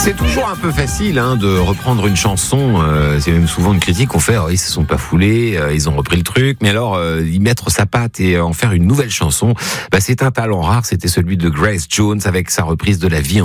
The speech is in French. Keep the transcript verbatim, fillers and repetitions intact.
C'est toujours un peu facile hein, de reprendre une chanson. Euh, c'est même souvent une critique qu'on fait. Oh, ils se sont pas foulés, euh, ils ont repris le truc. Mais alors, euh, y mettre sa patte et en faire une nouvelle chanson, bah, c'est un talent rare. C'était celui de Grace Jones avec sa reprise de La Vie en